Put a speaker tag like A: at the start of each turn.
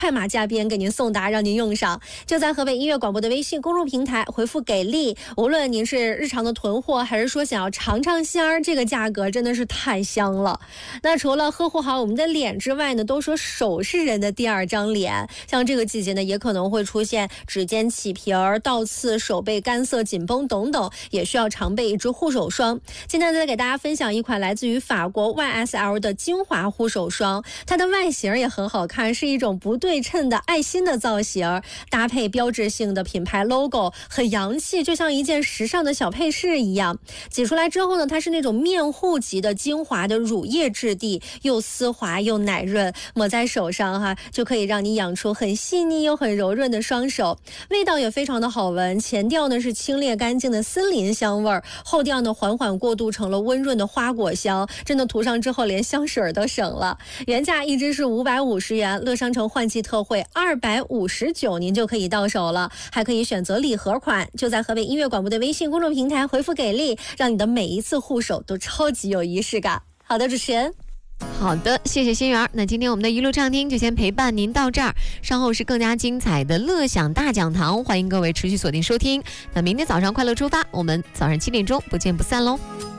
A: 快马加鞭给您送达，让您用上。就在河北音乐广播的微信公众平台回复给力，无论您是日常的囤货，还是说想要尝尝鲜儿，这个价格真的是太香了。那除了呵护好我们的脸之外呢，都说手是人的第二张脸，像这个季节呢，也可能会出现指尖起皮儿、倒刺、手背干涩、紧绷等等，也需要常备一支护手霜。今天再给大家分享一款来自于法国 YSL 的精华护手霜，它的外形也很好看，是一种不对称的爱心的造型，搭配标志性的品牌 logo， 很洋气，就像一件时尚的小配饰一样。挤出来之后呢，它是那种面护级的精华的乳液质地，又丝滑又奶润，抹在手上就可以让你养出很细腻又很柔润的双手。味道也非常的好闻，前调呢是清冽干净的森林香味儿，后调呢缓缓过渡成了温润的花果香，真的涂上之后连香水都省了。原价一支是550元，乐商城换季特惠259，您就可以到手了，还可以选择礼盒款。就在河北音乐广播的微信公众平台回复给力，让你的每一次护手都超级有仪式感。好的，主持人。
B: 好的，谢谢心源。那今天我们的一路畅听就先陪伴您到这儿，稍后是更加精彩的乐享大讲堂，欢迎各位持续锁定收听。那明天早上快乐出发，我们早上7点钟不见不散喽。